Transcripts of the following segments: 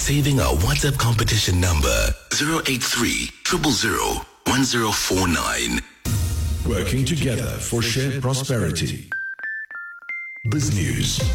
saving our WhatsApp competition number 083 000 1049. Working together for shared prosperity. BizNews.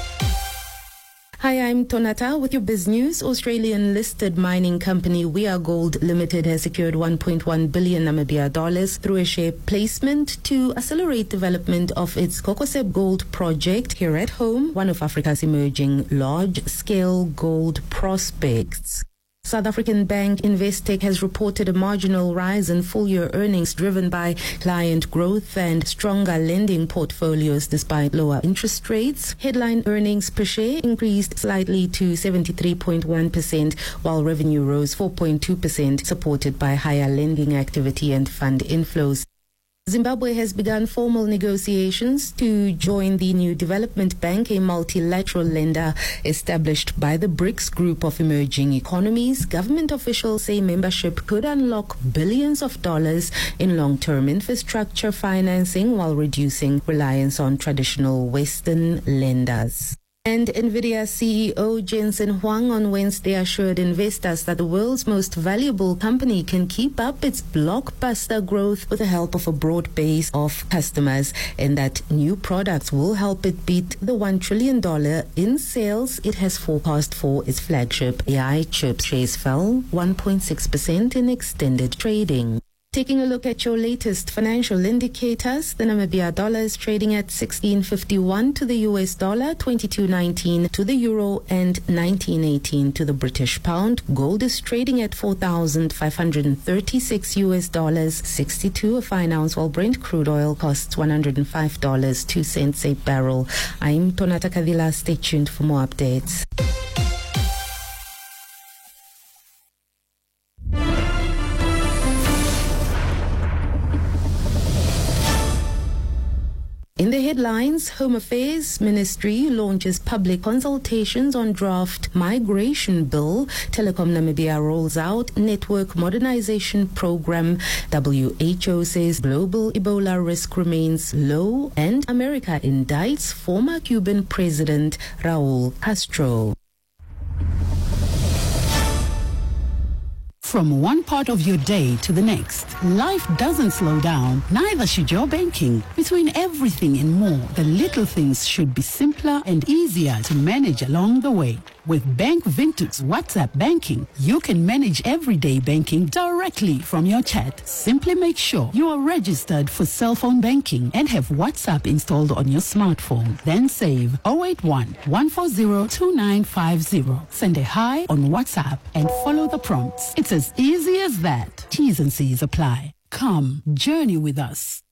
Hi, I'm Tonata with your BizNews. Australian-listed mining company We Are Gold Limited has secured 1.1 billion Namibia dollars through a share placement to accelerate development of its Kokoseb Gold project here at home, one of Africa's emerging large-scale gold prospects. South African bank Investec has reported a marginal rise in full-year earnings driven by client growth and stronger lending portfolios despite lower interest rates. Headline earnings per share increased slightly to 73.1%, while revenue rose 4.2%, supported by higher lending activity and fund inflows. Zimbabwe has begun formal negotiations to join the New Development Bank, a multilateral lender established by the BRICS group of emerging economies. Government officials say membership could unlock billions of dollars in long-term infrastructure financing while reducing reliance on traditional Western lenders. And NVIDIA CEO Jensen Huang on Wednesday assured investors that the world's most valuable company can keep up its blockbuster growth with the help of a broad base of customers, and that new products will help it beat the $1 trillion in sales it has forecast for its flagship AI chips. Shares fell 1.6% in extended trading. Taking a look at your latest financial indicators, the Namibia dollar is trading at 16.51 to the US dollar, 22.19 to the euro, and 19.18 to the British pound. Gold is trading at 4,536 US dollars, 62 a fine ounce, while Brent crude oil costs $105.02 a barrel. I'm Tonata Kadila. Stay tuned for more updates. In the headlines, Home Affairs Ministry launches public consultations on draft migration bill. Telecom Namibia rolls out network modernization program. WHO says global Ebola risk remains low. And America indicts former Cuban President Raul Castro. From one part of your day to the next, life doesn't slow down, neither should your banking. Between everything and more, the little things should be simpler and easier to manage along the way. With Bank Vintu's WhatsApp banking, you can manage everyday banking directly from your chat. Simply make sure you are registered for cell phone banking and have WhatsApp installed on your smartphone. Then save 081 140 2950. Send a hi on WhatsApp and follow the prompts. It's as easy as that. T's and C's apply. Come, journey with us.